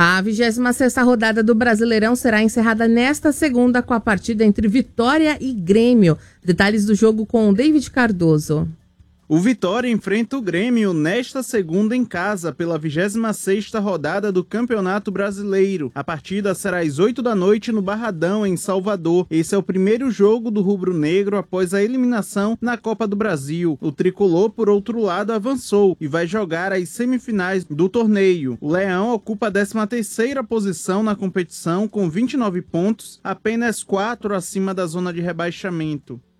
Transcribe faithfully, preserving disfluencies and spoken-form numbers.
A vigésima sexta rodada do Brasileirão será encerrada nesta segunda com a partida entre Vitória e Grêmio. Detalhes do jogo com o David Cardoso. O Vitória enfrenta o Grêmio nesta segunda em casa pela vigésima sexta rodada do Campeonato Brasileiro. A partida será às oito da noite no Barradão, em Salvador. Esse é o primeiro jogo do rubro-negro após a eliminação na Copa do Brasil. O tricolor, por outro lado, avançou e vai jogar as semifinais do torneio. O Leão ocupa a décima terceira posição na competição com vinte e nove pontos, apenas quatro acima da zona de rebaixamento.